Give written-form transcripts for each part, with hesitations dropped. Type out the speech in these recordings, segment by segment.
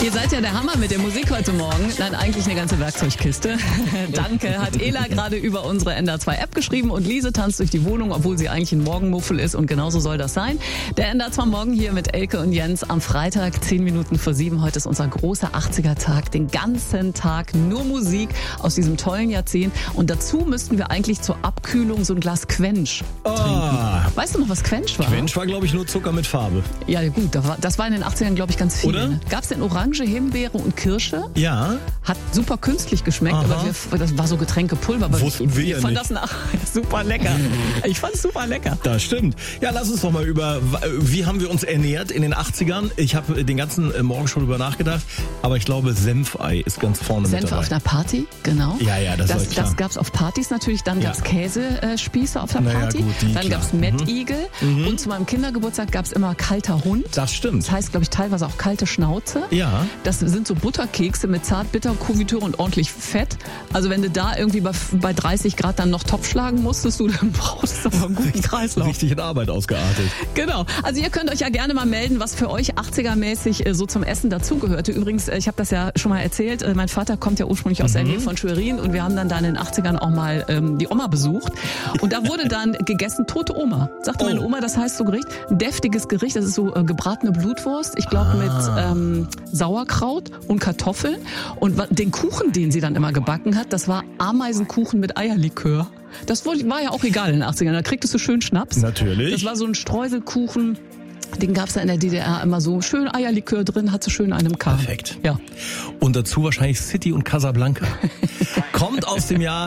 Ihr seid ja der Hammer mit der Musik heute Morgen. Nein, eigentlich eine ganze Werkzeugkiste. Danke, hat Ela gerade über unsere NDR 2 App geschrieben und Lise tanzt durch die Wohnung, obwohl sie eigentlich ein Morgenmuffel ist und genauso soll das sein. Der NDR 2 Morgen hier mit Elke und Jens am Freitag, 10 Minuten vor 7. Heute ist unser großer 80er-Tag. Den ganzen Tag nur Musik aus diesem tollen Jahrzehnt. Und dazu müssten wir eigentlich zur Abkühlung so ein Glas Quench trinken. Weißt du noch, was Quench war? Quench war, glaube ich, nur Zucker mit Farbe. Ja gut, das war in den 80ern, glaube ich, ganz viel. Oder? Gab es denn Orange, Himbeere und Kirsche? Ja. Hat super künstlich geschmeckt, aber das war so Getränkepulver. Aber Wussten wir ich ja fand nicht. das super lecker. Ich fand es super lecker. Das stimmt. Ja, lass uns doch mal wie haben wir uns ernährt in den 80ern? Ich habe den ganzen Morgen schon drüber nachgedacht, aber ich glaube, Senfei ist ganz vorne mit dabei. Senf auf einer Party, genau. Ja, das war klar. Das gab's auf Partys natürlich. Dann gab's Käsespieße auf der Party. Gut, dann gab's Mettigel. Und zu meinem Kindergeburtstag gab's immer kalter Hund. Das stimmt. Das heißt, glaube ich, teilweise auch kalte Schnauze. Ja. Das sind so Butterkekse mit Zartbitterkonfitüre und ordentlich Fett. Also wenn du da irgendwie bei 30 Grad dann noch Topf schlagen musstest, dann brauchst du aber einen guten Kreislauf. Richtig in Arbeit ausgeartet. Genau. Also ihr könnt euch ja gerne mal melden, was für euch 80er-mäßig so zum Essen dazugehörte. Übrigens, ich habe das ja schon mal erzählt, mein Vater kommt ja ursprünglich aus der Nähe von Schwerin und wir haben dann da in den 80ern auch mal die Oma besucht. Und da wurde dann gegessen tote Oma. Sagte meine Oma, das heißt so Gericht, ein deftiges Gericht, das ist so gebratene Blutwurst, ich glaube mit Sauerkraut und Kartoffeln. Und den Kuchen, den sie dann immer gebacken hat, das war Ameisenkuchen mit Eierlikör. Das war ja auch egal in den 80ern, da kriegtest du schön Schnaps. Natürlich. Das war so ein Streuselkuchen. Den gab's da in der DDR immer so schön Eierlikör drin, hat so schön in einem Kahn. Perfekt. Ja. Und dazu wahrscheinlich City und Casablanca. Kommt aus dem Jahr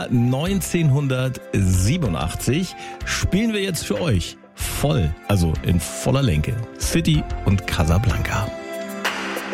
1987. Spielen wir jetzt für euch voll, also in voller Länge. City und Casablanca.